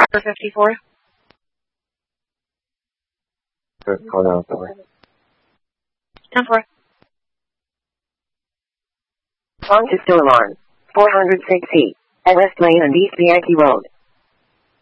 For 54. Good, hold on, sorry. 10-4. Pontus still alarm. 406 feet. At West Lane and East Yankee Road.